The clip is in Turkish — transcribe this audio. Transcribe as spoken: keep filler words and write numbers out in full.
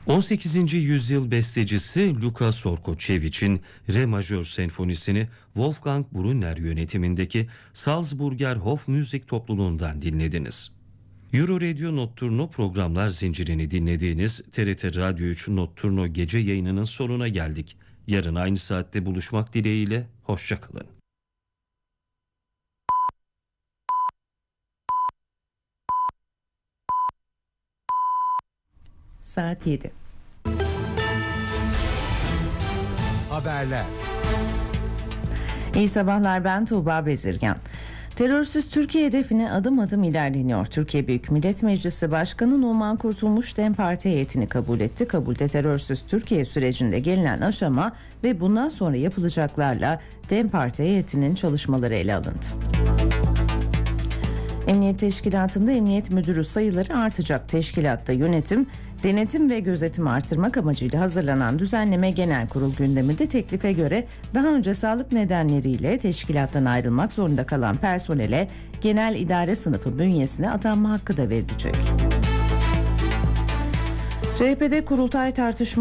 on sekizinci yüzyıl bestecisi Luka Sorkoçeviç'in Re majör senfonisini Wolfgang Brunner yönetimindeki Salzburger Hofmusik topluluğundan dinlediniz. Euro Radio Notturno programlar zincirini dinlediğiniz T R T Radyo üç Notturno gece yayınının sonuna geldik. Yarın aynı saatte buluşmak dileğiyle, hoşça kalın. Saat yedi. Haberler. İyi sabahlar, ben Tuğba Bezirgen. Terörsüz Türkiye hedefine adım adım ilerleniyor. Türkiye Büyük Millet Meclisi Başkanı Numan Kurtulmuş DEM Parti heyetini kabul etti. Kabulde terörsüz Türkiye sürecinde gelinen aşama ve bundan sonra yapılacaklarla DEM Parti heyetinin çalışmaları ele alındı. Emniyet Teşkilatı'nda emniyet müdürü sayıları artacak. Teşkilatta yönetim, denetim ve gözetim artırmak amacıyla hazırlanan düzenleme genel kurul gündeminde teklife göre daha önce sağlık nedenleriyle teşkilattan ayrılmak zorunda kalan personele genel idare sınıfı bünyesine atanma hakkı da verilecek. C H P'de kurultay tartışması